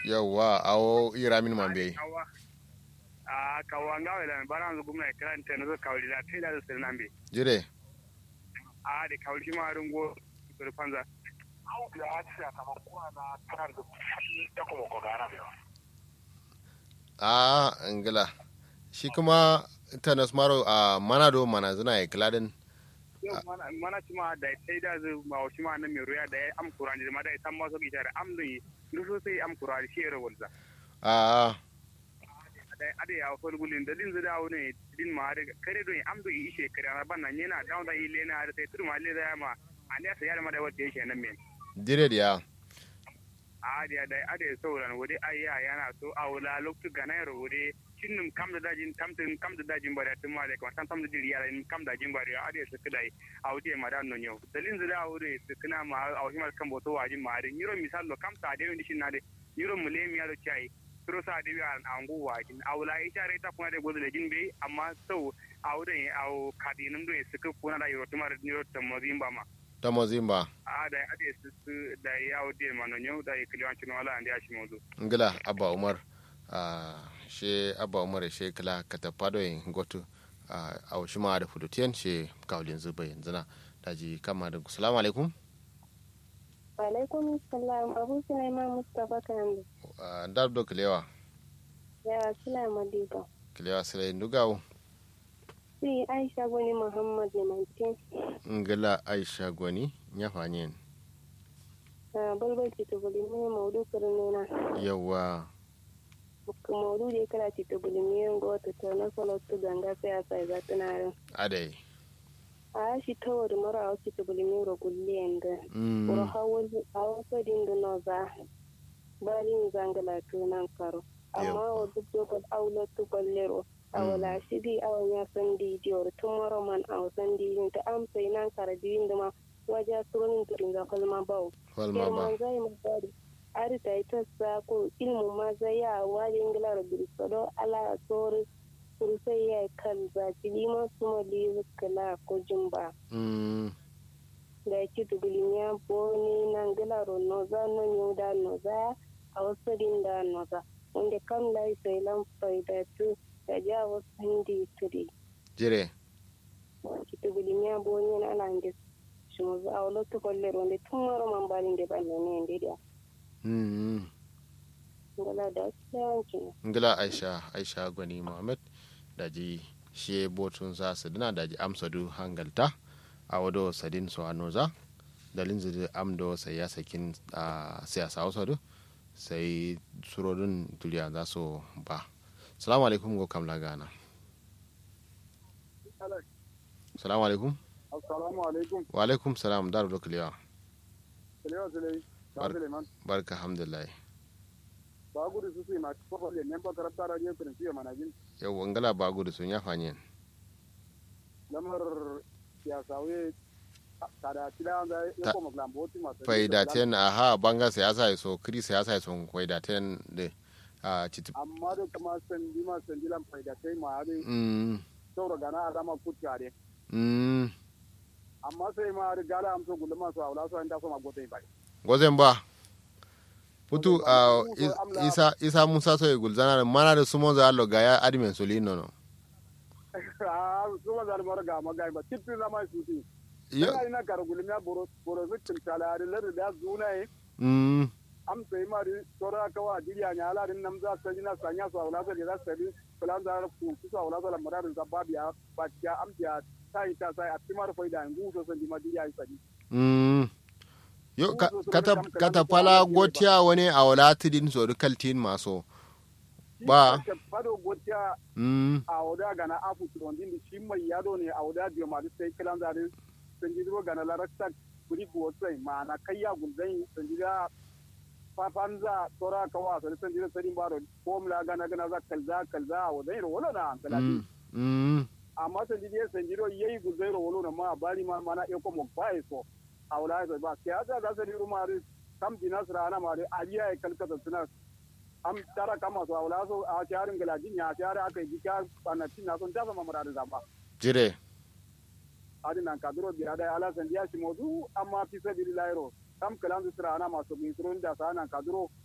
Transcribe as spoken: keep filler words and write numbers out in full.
yawa awo iramin mambe kawa a kawa ngawe la bara nzu gumna kran te no kawli la te da sir nambe jire a de kawli ma rungo to panza au ya acha kama kuwa na tano da kuma ko gara biyo a ngila shi kuma tanas maro a manado manazuna ya kladin mana mana cima da sai da zu ma shi ma nan mai ruya da am kurani da ma da san ma so ki tare am dun nuso sai am kurani shi ra walza a da ade ya fol gulin da din zada wone din ma da kare don am dun ishe kare na ban nan yana da da ile na da sai tur ma le da ma an ya sai ma da wata yake nan men jire dia ade da ade sauran wode ayya yana so awla loktu ganai ro wode cinnum kam da dajin tamtin kam da dajin bare tun ma da kuma tam da diriya in kam da jin bare ade su kidai awde ma da non yau dalin zada awde su kana ma awhi mal kan boto wajin ma da yiro misal lo kam ta de ndi shin na de yiro mule mi yaro chai tro sa de an angu wajin awla ita re ta kuma de godo jin be amma sau awde aw kadinum do su ku kuna da yiro tumar yiro tamozin ba ma tamozimba a da ade su da yawde ma non yau da ikliwancin wala ande ashi modu ngila abba umar a she abba umar she kala katapado yin goto a wasu ma da fudutiyan she kawlin zuba yanzu na daji kama da assalamu alaikum alaikum salam abu sulaiman mustafa kan dar do kilewa ya sulaiman diga kilewa sulai ndugawo si aisha goni muhammad yamantin ngila aisha goni nyafanyen a balbal ci to bali ne maudu kurne na yawa maudu de kala ci to bali ne ngo to to na solo to ganga sai a sai za tunare adai a shi to da mara a ci to bali ne ro gulle enda ro hawol a so din do no za bari zangala to nan karo amma o duk do ko awlo to ballero awala shidi awanya sandi dior tomorrow man aw sandi ta am sai nan kara din da ma waja turunin turin ga kalma bawo falma ba zai mu bari ari ta ita sa ko ilmu ma zai ya wali ingila rabbi sado ala sori kurusai ya kan za ci ma su ma li kala ko jumba mm da ki dugulinya boni nan gila ro no za no nyu da no za a wasu din da no za wanda kan lai sai lan faida tu da ja wasu hindi turi jire ki dugulinya boni na lange shumu a wala to kollero wanda tumaro man balin de ban ne ne dia mm ngala da yanki ngila aisha aisha gwani muhammad daji she botun za su dina daji amsadu hangalta a wado sadin su anoza dalin zai amdo sai ya sakin a siyasa wasu sai surodin tuliya za su ba salamu alaikum go kamla gana salamu alaikum assalamu alaikum wa alaikum salam daru lokaliya kalewa sulai barka alhamdulillah ba gudu su su ma ko fa ne ba karanta radio prinsiyo manajin yau wangala ba gudu sun ya fanyen lamar ya sawe kada tila da ya koma glamboti masu faidaten aha banga siyasa yaso kiri siyasa yaso faidaten de a chiti amma da kuma sandi ma sandi lan faidatai ma are mm saura gana alama kutare mm amma sai ma har gala amso gulma su aula su anda so ma gotai bai gozen ba putu a isa isa musa so e gulzana mana da sumo za allo ga ya admin solino no ah sumo za mara ga magai ba titin na mai suti yo ina kar gulma boro boro zikin tala da lar da zunai mm am sai ma ri tora ka wa diriya nya ala din nam za ta jina sanya su aula su da sai plan za ku su aula su lamara da babiya ba ya am ya sai ta sai a timar faida ngu so san di ma diriya sai mm yo kata kata pala gotia wani a wala tidin so kaltin maso ba fado gotia mm a wada gana afu don din shi mai yado ne a wada biyo ma sai kilan da din sanjiro gana la rakta kuri go sai ma na kayya gulzai sanjira fafanza tora kawa sai sanjira sadin baro ko mla gana gana za kalza kalza a wada ro wala na kalati mm amma sanjira sanjiro yayi gulzai ro wala ma bari ma mana e ko mo bai so aula da ba sai da za su riru mari kam dinas rana mari aliya e kalkata suna am tara kama so aula so a tarin galajin ya tara aka yi ka banatin na son ta sama murada zamba jire adina kadro bi ada ala sandiya shi modu amma fi sabilillahi ro kam kalan su rana masu bi surun da sana kadro